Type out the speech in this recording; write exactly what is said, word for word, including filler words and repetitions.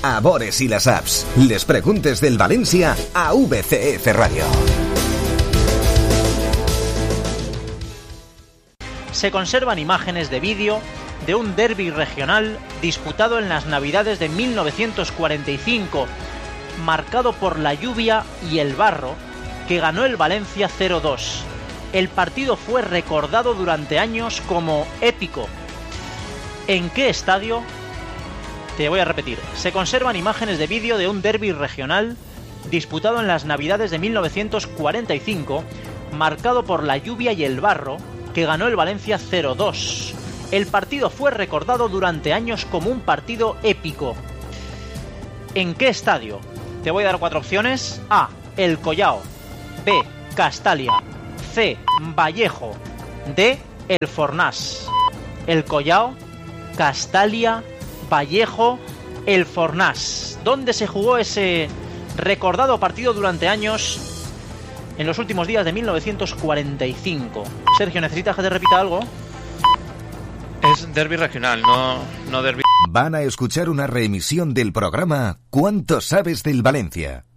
a Bores y las apps. Les preguntes del Valencia a V C F Radio. Se conservan imágenes de vídeo de un derbi regional disputado en las Navidades de mil novecientos cuarenta y cinco, marcado por la lluvia y el barro, que ganó el Valencia cero dos. El partido fue recordado durante años como épico. ¿En qué estadio? Te voy a repetir. Se conservan imágenes de vídeo de un derbi regional disputado en las Navidades de mil novecientos cuarenta y cinco, marcado por la lluvia y el barro, que ganó el Valencia cero dos. El partido fue recordado durante años como un partido épico. ¿En qué estadio? Te voy a dar cuatro opciones. A. El Collao. B. Castalia. C. Vallejo. D. El Fornàs. El Collao, Castalia, Vallejo, El Fornàs. ¿Dónde se jugó ese recordado partido durante años en los últimos días de mil novecientos cuarenta y cinco? Sergio, ¿necesitas que te repita algo? Es derbi regional, no, no derbi. Van a escuchar una reemisión del programa ¿Cuánto sabes del Valencia?